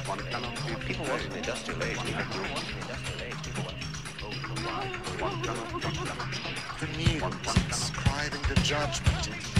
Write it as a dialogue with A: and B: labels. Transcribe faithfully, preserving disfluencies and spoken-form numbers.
A: People work in the industrial age.
B: The means inscribing the judgment